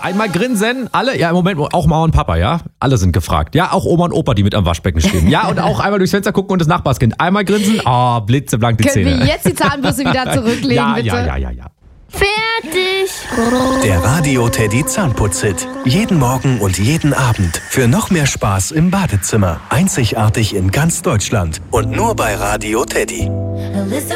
Einmal grinsen, alle, ja im Moment auch Mama und Papa, ja? Alle sind gefragt. Ja, auch Oma und Opa, die mit am Waschbecken stehen. Ja, und auch einmal durchs Fenster gucken und das Nachbarskind. Einmal grinsen, blitzeblank die Können Zähne. wir jetzt die Zahnbürste wieder zurücklegen, ja, bitte? Ja. Fertig. Der Radio Teddy Zahnputz-Hit. Jeden Morgen und jeden Abend. Für noch mehr Spaß im Badezimmer. Einzigartig in ganz Deutschland. Und nur bei Radio Teddy.